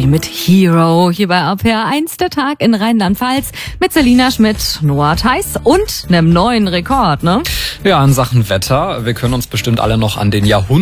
mit Hero. Hier bei RPR1 der Tag in Rheinland-Pfalz mit Selina Schmidt, Noah Theis und einem neuen Rekord, ne? Ja, in Sachen Wetter. Wir können uns bestimmt alle noch an den